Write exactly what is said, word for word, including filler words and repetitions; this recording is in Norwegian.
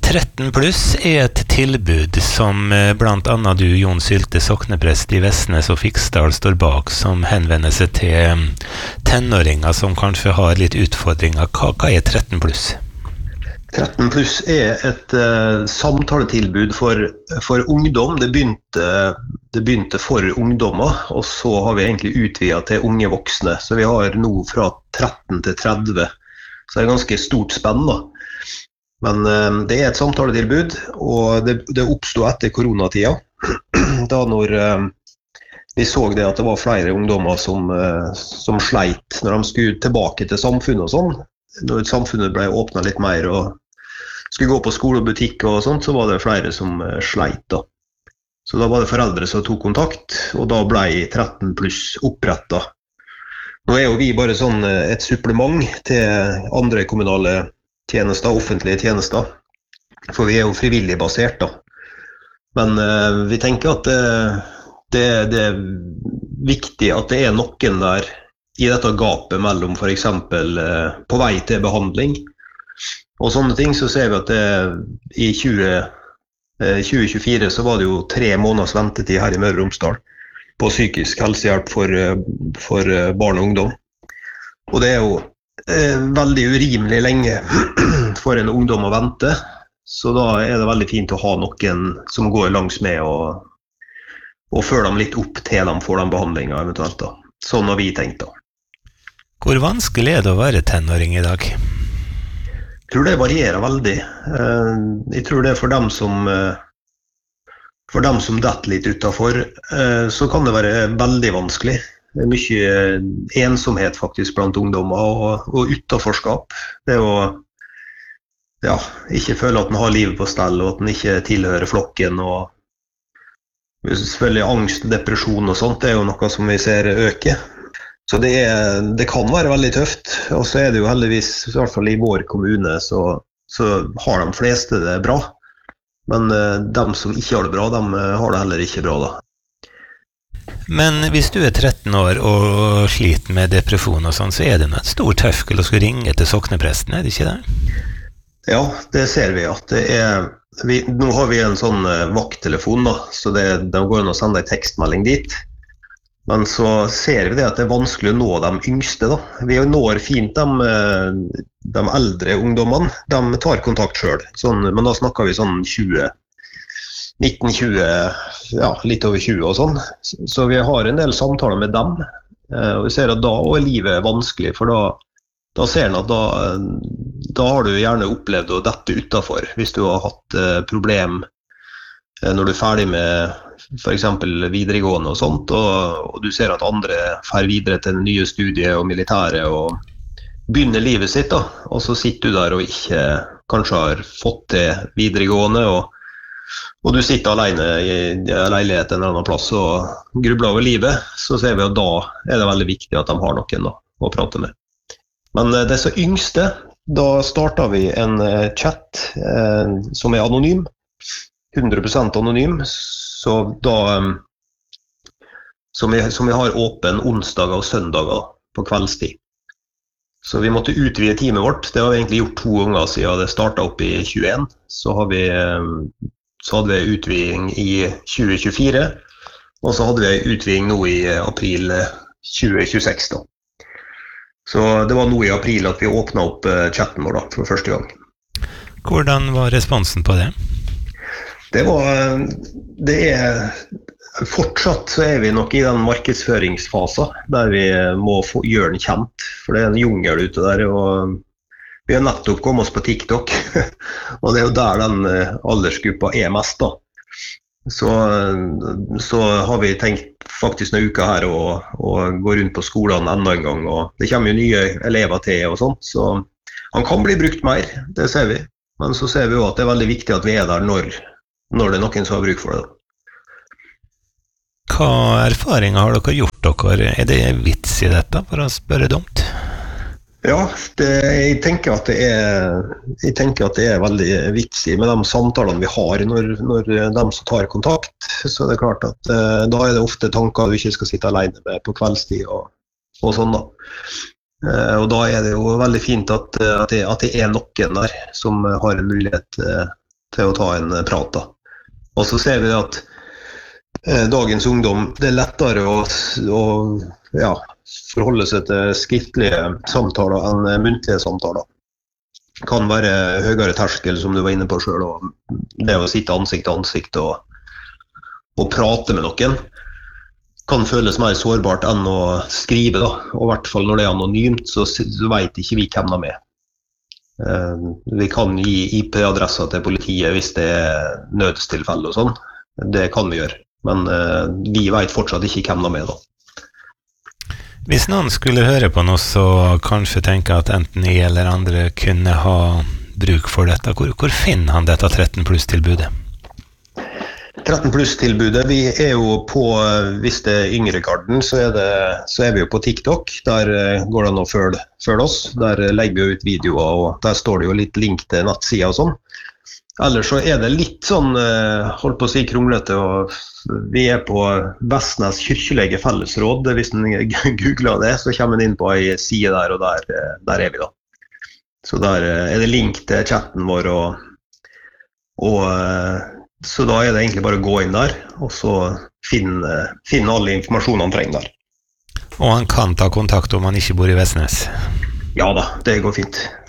tretten pluss er et tilbud som eh, blant annet du, Jon Sylte, sokneprest i Vestnes og Fiksdal, står bak, som henvender seg til eh, tenåringer som kanskje har litt utfordringer. Hva, hva er tretten pluss? tretten pluss er et uh, samtaletilbud for, for ungdom. Det begynte, det begynte for ungdommer, og så har vi egentlig utvidet til unge voksne. Så vi har nå fra tretten til tretti, så det er ganske stort spenn da. Men uh, det er et samtaletilbud, og det, det oppstod etter koronatida, da når uh, vi så det at det var flere ungdommer som, uh, som sleit når de skulle tilbake til samfunnet og sånn. Når samfunnet ble åpnet litt mer og skulle gå på skole og butikk og sånt, så var det flere som uh, sleit da. Så da var det foreldre som tok kontakt, og da ble tretten pluss opprettet. Nå er jo vi bare sånn uh, et supplement til andre kommunale tjenester, offentlige tjenester, for vi er jo frivillig basert da. Men uh, vi tenker at uh, det, det er viktig at det er noen der i dette gapet mellom for eksempel uh, på vei til behandling og sånne ting. Så ser vi at det, i tjue tjuefire så var det jo tre måneders ventetid her i Møre og Romsdal på psykisk helsehjelp for, for barn og ungdom. Og det er jo uh, veldig urimelig lenge for en ungdom å vente, så da er det veldig fint å ha noen som går langs med og, og følger dem litt opp til de får den behandlingen eventuelt da. Sånn har vi tenkt da. Hvor vanskelig er det å være tenåring i dag? Jeg tror det varierer veldig. Jeg tror det er for dem som, for dem som detter litt utenfor, så kan det være veldig vanskelig. Det er mye ensomhet faktisk blant ungdommer og, og utenforskap. Det er å ja, ikke føle at man har livet på stell og at man ikke tilhører flokken. Og selvfølgelig angst, depresjon og sånt, det er jo noe som vi ser øke. Så det, er, det kan være veldig tøft, og så er det jo heldigvis, i hvert fall i vår kommune, så, så har de fleste det bra. Men uh, de som ikke har det bra, de har det heller ikke bra da. Men hvis du er tretten år og sliter med depresjon og sånn, så er det en stor terskel å skulle ringe til soknepresten, er det ikke det? Ja, det ser vi at det er. Vi, nå har vi en sånn uh, vakttelefon da, så det, det går an å sende en tekstmelding dit. Men så ser vi det at det er vanskelig å nå de yngste da. Vi når fint de, de eldre ungdommene, de tar kontakt selv. Sånn, men da snakker vi sånn tjue, nitten tjue, ja, litt over tjue og sånn. Så vi har en del samtaler med dem, og vi ser at da er livet vanskelig, for da, da ser en at da, da har du gjerne opplevd å dette utenfor, hvis du har hatt problem når du er ferdig med for eksempel videregående og sånt, og, og du ser at andre fer videre til det nye studiet og militæret og begynner livet sitt da, og så sitter du der og ikke kanskje har fått til videregående, og, og du sitter alene i en leilighet en eller annen plass og grubler over livet, så ser vi at da er det veldig viktig at de har noen da, å prate med. Men disse yngste, da starter vi en chat eh, som er anonym, hundre prosent anonym, så da, som vi, som vi har åpen onsdager og søndager på kveldstid. Så vi måtte utvide teamet vårt, det har vi egentlig gjort to ganger siden det startet opp i tjueen, så, har vi, så hadde vi utviding i tjue tjuefire, og så hadde vi utviding nå i april tjue tjueseks da. Så det var nå i april at vi åpnet opp chatten vår da, for første gang. Hvordan var responsen på det? Det var, det er, fortsatt så er vi nok i den markedsføringsfasen, der vi må få, gjøre den kjent, for det er en jungel ute der, og vi har nettopp kommet oss på TikTok, og det er jo der den aldersgruppa er mest da. Så, så har vi tenkt faktisk noen uker her å, å gå rundt på skolene enda en gang, og det kommer jo nye elever til og sånt, så han kan bli brukt mer, det ser vi. Men så ser vi jo at det er veldig viktig at vi er der når når det er noen som har bruk for det. Hva erfaringer har dere gjort dere? Er det vits i dette, for å spørre dumt? Ja, det, jeg, tenker at det er, jeg tenker at det er veldig vits i med de samtalene vi har når, når de som tar kontakt. Så det er klart at uh, da er det ofte tanker du ikke skal sitte alene med på kveldstid og, og sånn da. Uh, og da er det jo veldig fint at, at, det, at det er noen der som har en mulighet uh, til å ta en prat da. Og så ser vi at eh, dagens ungdom, det er lettere å, å ja, forholde seg til skriftlige samtaler enn muntlige samtaler. Det kan være høyere terskel, som du var inne på selv, og det å sitte ansikt til ansikt og, og prate med noen kan føles mer sårbart enn å skrive da, og i hvert fall når det er anonymt, så, så vet ikke vi hvem de er. Eh, vi kan gi I P-adresser til politiet hvis det er nødstilfelle og sånn, det kan vi gjøre, men eh, vi vet fortsatt ikke hvem de er da. Hvis noen skulle høre på noe, så kanskje tenke at enten jeg eller andre kunne ha bruk for dette, hvor, hvor finner han dette tretten pluss-tilbudet? tretten pluss-tilbudet, vi er jo på, hvis det er yngre garden, så er, det, så er vi jo på TikTok. Der går det an å følge, følge oss. Der legger vi ut videoer, og der står det jo litt link til nettsida og sånn. Ellers så er det litt sånn, holdt på å si kronglete, og vi er på Vestnes Kirkelege Fellesråd. Hvis en googler det, så kommer en inn på en side der, og der, der er vi da. Så der er det link til chatten vår, og, og så da er det egentlig bare å gå inn der, og så finne, finne alle informasjonen han trenger der. Og han kan ta kontakt om han ikke bor I Vestnes? Ja da, det går fint.